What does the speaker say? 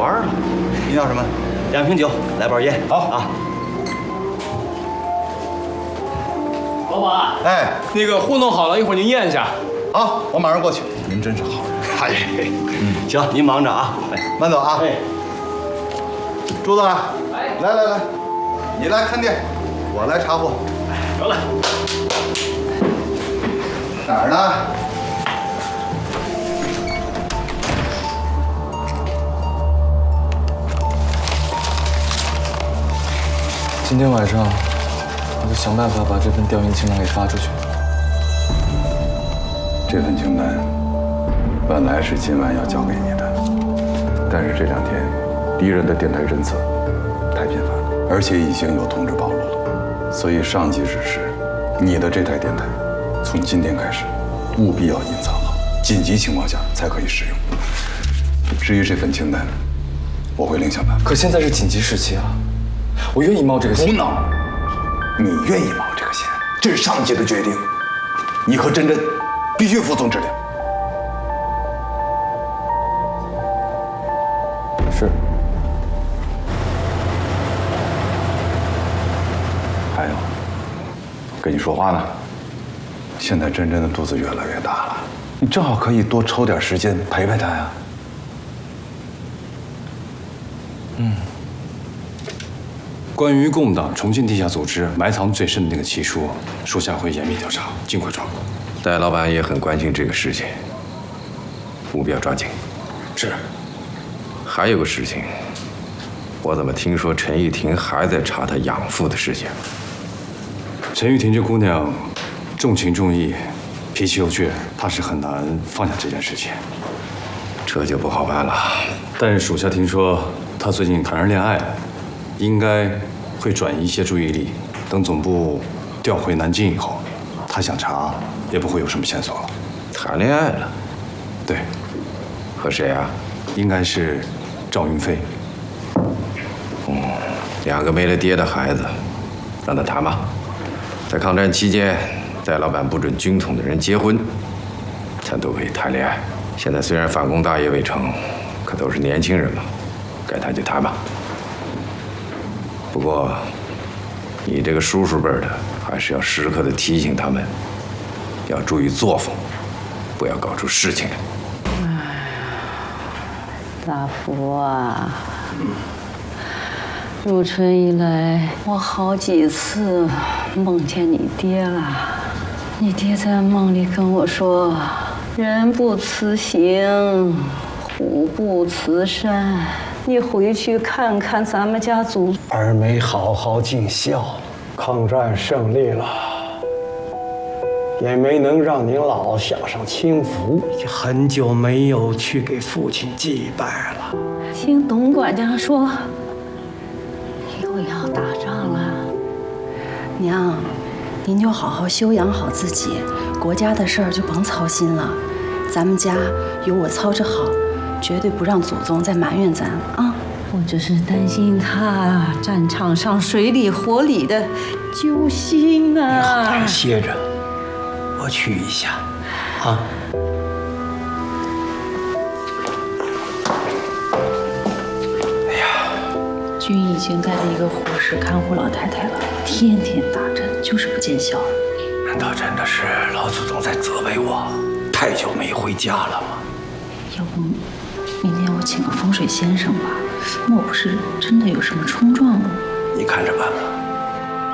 玩了。 你要什么 ？2瓶酒，来包烟。 好啊。 老板， 哎， 那个糊弄好了，一会儿您验一下。 好，我马上过去。您真是好人。 哎，行，您忙着啊。哎， 慢走啊。 哎， 朱子，来，你来看店，我来查货。 得了。 哪儿呢？ 今天晚上我就想办法把这份调研清单给发出去。 这份清单本来是今晚要交给你的，但是这2天敌人的电台侦测太频繁了，而且已经有通知暴露了，所以上级指示你的这台电台从今天开始务必要隐藏好，紧急情况下才可以使用。至于这份清单，我会另想办法。 可现在是紧急时期啊，我愿意冒这个险。 胡闹！你愿意冒这个险，这是上级的决定，你和珍珍必须服从指令。 是。 还有，跟你说话呢。现在珍珍的肚子越来越大了，你正好可以多抽点时间陪陪她呀。 关于共党重庆地下组织埋藏最深的那个奇书，属下会严密调查，尽快抓获。 戴老板也很关心这个事情，务必要抓紧。 是。 还有个事情，我怎么听说陈玉婷还在查她养父的事情？ 陈玉婷这姑娘重情重义，脾气又倔，她是很难放下这件事情。 这就不好办了。 但是属下听说她最近谈上恋爱了，应该会转移一些注意力。等总部调回南京以后，她想查也不会有什么线索了。 谈恋爱了？ 对。 和谁啊？ 应该是赵云飞。 2个没了爹的孩子，让他谈吧。在抗战期间，戴老板不准军统的人结婚，咱都可以谈恋爱。现在虽然反攻大业未成，可都是年轻人嘛，该谈就谈吧。不过，你这个叔叔辈的，还是要时刻的提醒他们，要注意作风，不要搞出事情来。 大福啊，入春以来，我好几次梦见你爹了。你爹在梦里跟我说：“人不辞行，虎不辞山。”你回去看看咱们家祖。 儿没好好尽孝，抗战胜利了，也没能让您老享上清福，已经很久没有去给父亲祭拜了。 听董管家说，又要打仗了。娘，您就好好休养好自己，国家的事儿就甭操心了。咱们家有我操着好，绝对不让祖宗再埋怨咱啊！我只是担心他战场上水里火里的揪心啊！ 你好好歇着，我去一下，啊。哎呀， 军已经带了一个护士看护老太太了，天天打针，就是不见效。 难道真的是老祖宗在责备我，太久没回家了吗？ 要不，明天我请个风水先生吧，莫不是真的有什么冲撞吗？ 你看着办。